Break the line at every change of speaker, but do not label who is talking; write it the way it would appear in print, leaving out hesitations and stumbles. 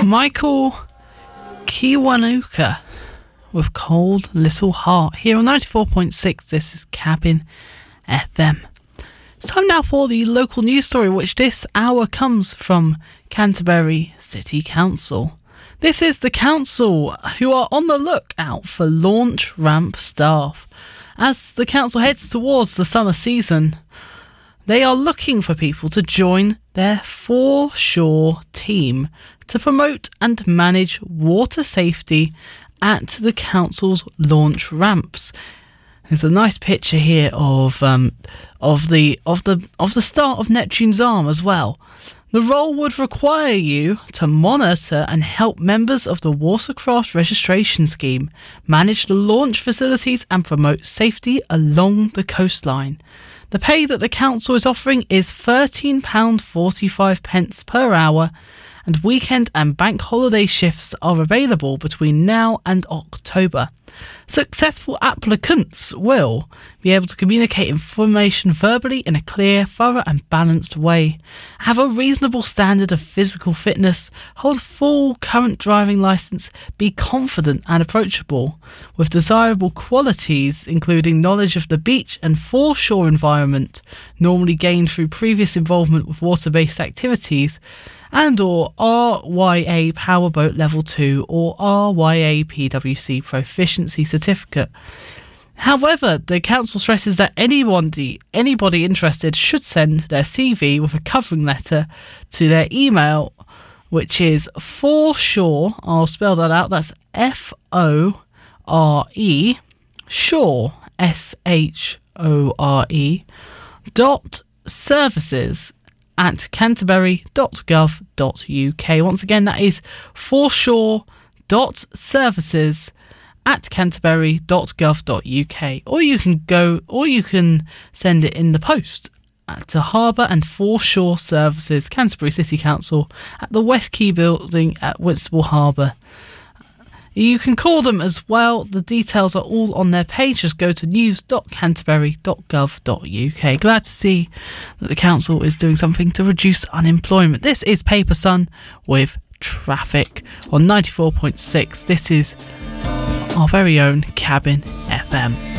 Michael Kiwanuka with Cold Little Heart here on 94.6. This is Cabin FM. It's time now for the local news story, which this hour comes from Canterbury City Council. This is the council who are on the lookout for launch ramp staff. As the council heads towards the summer season, they are looking for people to join their foreshore team to promote and manage water safety at the council's launch ramps. There's a nice picture here of the start of Neptune's Arm as well. The role would require you to monitor and help members of the Watercraft Registration Scheme manage the launch facilities and promote safety along the coastline. The pay that the council is offering is £13.45 per hour, and weekend and bank holiday shifts are available between now and October. Successful applicants will be able to communicate information verbally in a clear, thorough and balanced way, have a reasonable standard of physical fitness, hold full current driving licence, be confident and approachable, with desirable qualities including knowledge of the beach and foreshore environment, normally gained through previous involvement with water-based activities, and or RYA Powerboat Level 2 or RYA PWC Proficiency Certificate. However, the council stresses that anybody interested should send their CV with a covering letter to their email, which is foreshore, I'll spell that out, that's FORE, shore, SHORE, .services@canterbury.gov.uk. Once again, that is foreshore.services@canterbury.gov.uk. Or you can send it in the post to Harbour and Foreshore Services, Canterbury City Council, at the West Quay Building at Whitstable Harbour. You can call them as well. The details are all on their page. Just go to news.canterbury.gov.uk. Glad to see that the council is doing something to reduce unemployment. This is Paper Sun with Traffic on 94.6. This is our very own Cabin FM.